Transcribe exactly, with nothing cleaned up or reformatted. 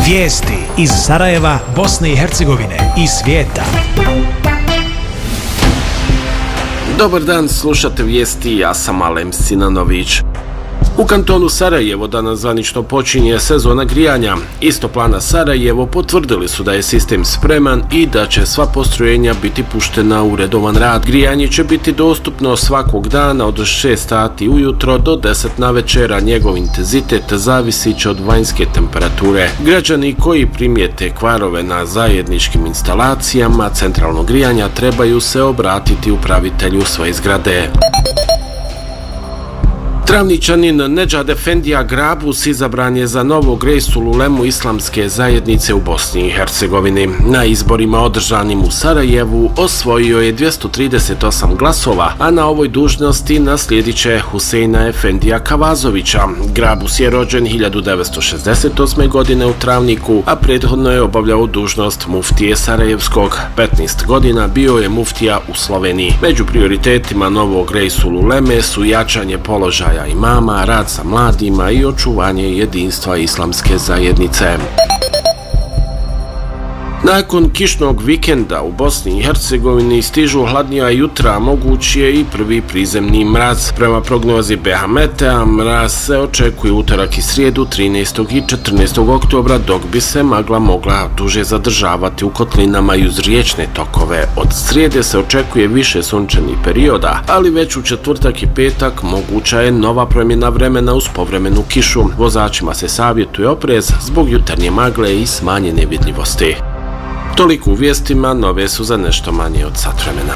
Vijesti iz Sarajeva, Bosne i Hercegovine i svijeta. Dobar dan, slušate vijesti, ja sam Alem Sinanović. U kantonu Sarajevo danas zvanično počinje sezona grijanja. Istoplana Sarajevo potvrdili su da je sistem spreman i da će sva postrojenja biti puštena u redovan rad. Grijanje će biti dostupno svakog dana od šest sati ujutro do deset navečer, a njegov intenzitet zavisit će od vanjske temperature. Građani koji primijete kvarove na zajedničkim instalacijama centralnog grijanja trebaju se obratiti upravitelju svoje zgrade. Travničanin Nedžad Efendija Grabus izabran je za novog Reisul Ulemu islamske zajednice u Bosni i Hercegovini. Na izborima održanim u Sarajevu osvojio je dvjesto trideset osam glasova, a na ovoj dužnosti naslijedit će Huseina Efendija Kavazovića. Grabus je rođen hiljadu devetsto šezdeset osme. godine u Travniku, a prethodno je obavljao dužnost muftije Sarajevskog. petnaest godina bio je muftija u Sloveniji. Među prioritetima novog Reisul Uleme su jačanje položaja imama, rad sa mladima i očuvanje jedinstva islamske zajednice. Nakon kišnog vikenda u Bosni i Hercegovini stižu hladnija jutra, moguć je i prvi prizemni mraz. Prema prognozi Behametea, mraz se očekuje utorak i srijedu trinaestog i četrnaestog oktobra, dok bi se magla mogla duže zadržavati u kotlinama i uz riječne tokove. Od srijede se očekuje više sunčanih perioda, ali već u četvrtak i petak moguća je nova promjena vremena uz povremenu kišu. Vozačima se savjetuje oprez zbog jutarnje magle i smanjene vidljivosti. Toliko u vijestima, nove su za nešto manje od sat vremena.